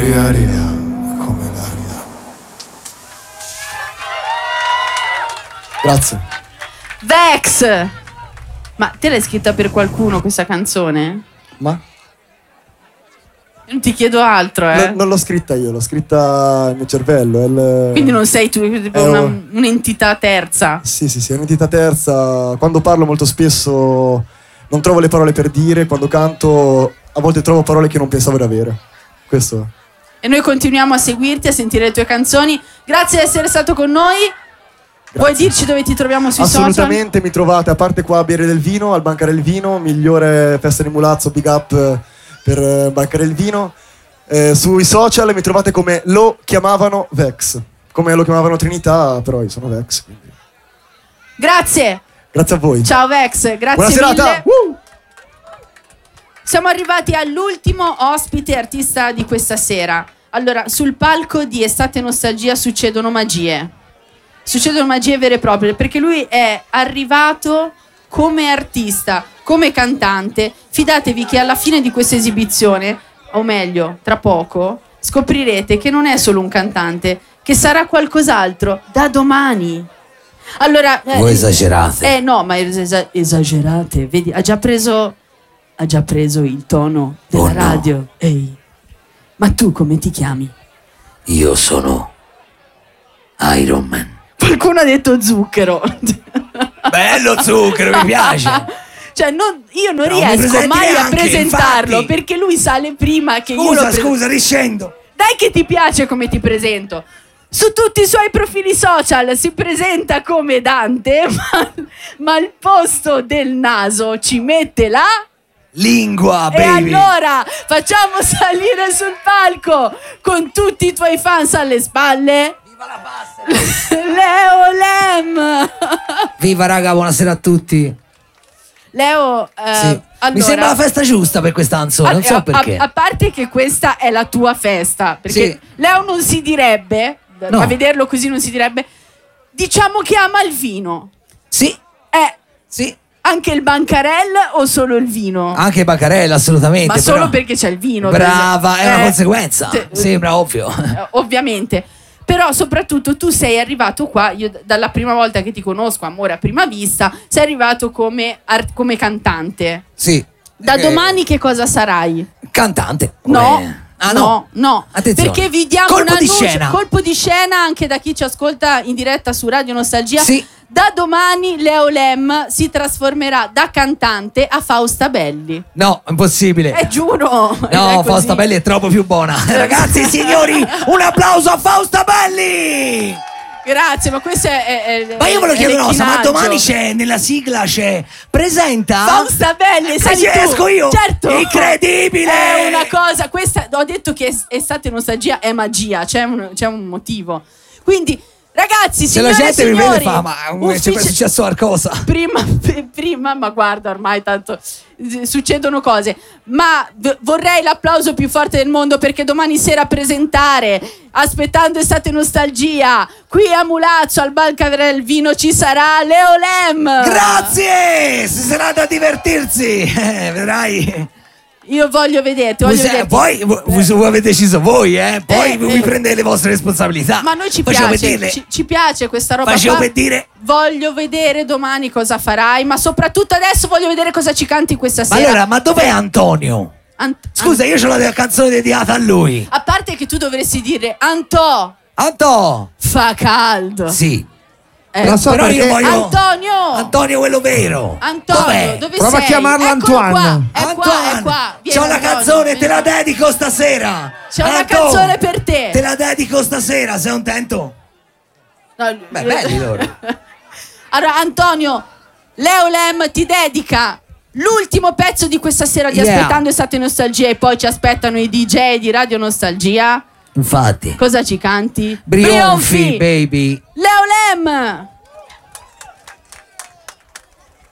aria come l'aria. Grazie. Vex! Ma te l'hai scritta per qualcuno questa canzone? Ma? Non ti chiedo altro, Non l'ho scritta io, l'ho scritta nel mio cervello. Quindi non sei tu, tipo un'entità terza. Sì, è un'entità terza. Quando parlo molto spesso non trovo le parole per dire, quando canto a volte trovo parole che non pensavo di avere. Questo. E noi continuiamo a seguirti, a sentire le tue canzoni. Grazie di essere stato con noi. Grazie. Vuoi dirci dove ti troviamo sui Assolutamente, mi trovate a parte qua a bere del vino, al Bancare del Vino, migliore festa di Mulazzo, big up per Bancare del Vino. Sui social mi trovate come lo chiamavano Vex, come lo chiamavano Trinità, però io sono Vex. Quindi. Grazie. Grazie a voi. Ciao Vex, grazie Buona serata. mille. Siamo arrivati all'ultimo ospite artista di questa sera. Allora, sul palco di Estate Nostalgia succedono magie. Succedono magie vere e proprie, perché lui è arrivato come artista, come cantante. Fidatevi che alla fine di questa esibizione, o meglio, tra poco, scoprirete che non è solo un cantante, che sarà qualcos'altro da domani. Allora, voi esagerate. No, ma esagerate. Vedi, ha già preso il tono della radio. Ehi, ma tu come ti chiami? Io sono Iron Man. Qualcuno ha detto zucchero. Bello zucchero, mi piace. Cioè, io non riesco mai a presentarlo, infatti. Perché lui sale prima che io lo Scusa, riscendo. Dai che ti piace come ti presento. Su tutti i suoi profili social si presenta come Dante, ma al posto del naso ci mette la lingua, baby. E allora facciamo salire sul palco con tutti i tuoi fans alle spalle. Viva la pasta! Leo Lem. Viva raga, buonasera a tutti. Leo, sì. Allora, mi sembra la festa giusta per questa canzone, non so perché. A parte che questa è la tua festa, perché sì. Leo non si direbbe, no. A vederlo così non si direbbe, diciamo che ama il vino. Sì. Sì. Anche il bancarella o solo il vino? Anche il bancarella, assolutamente. Ma solo perché c'è il vino. Brava, è una conseguenza. Sembra ovvio. Ovviamente. Però soprattutto tu sei arrivato qua, io dalla prima volta che ti conosco, amore a prima vista, sei arrivato come cantante. Sì. Da domani che cosa sarai? Cantante. No. Ah no. Attenzione. Perché vi diamo colpo di scena. Colpo di scena anche da chi ci ascolta in diretta su Radio Nostalgia. Sì. Da domani Leo Lem si trasformerà da cantante a Fausta Belli. No, impossibile. Giuro. No, Fausta Belli è troppo più buona. Ragazzi, signori, un applauso a Fausta Belli. Grazie, ma questo è ma io ve lo chiedo una cosa, ma domani c'è nella sigla presenta Fausta Belli, sai tu. Esco io. Certo. Incredibile. È una cosa, questa ho detto che Estate Nostalgia è magia, c'è un motivo. Quindi ragazzi, se la gente mi vede fa, ma è successo qualcosa. Prima, ma guarda, ormai tanto succedono cose. Ma vorrei l'applauso più forte del mondo perché domani sera a presentare Aspettando Estate Nostalgia qui a Mulazzo al Bancare del Vino ci sarà Leo Lem. Grazie, si sarà da divertirsi. Vedrai. Io voglio vederti. Poi voi avete deciso voi, poi vi prendete le vostre responsabilità. Ma a noi ci piace, ci piace questa roba. Per dire. Voglio vedere domani cosa farai, ma soprattutto adesso voglio vedere cosa ci canti questa sera. Ma dov'è Antonio? Scusa, io ho la canzone dedicata a lui. A parte che tu dovresti dire Antò fa caldo. Sì. Però io voglio Antonio quello vero. Antonio, dove prova sei? a chiamarlo Antoine. È qua. C'ho una canzone, te la dedico stasera. C'è una canzone per te. Te la dedico stasera, sei contento? No, belli loro. Allora Antonio, Leo Lem ti dedica l'ultimo pezzo di questa sera di Aspettando Estate Nostalgia e poi ci aspettano i DJ di Radio Nostalgia. Infatti. Cosa ci canti? Brionfi, baby. Leo Lem.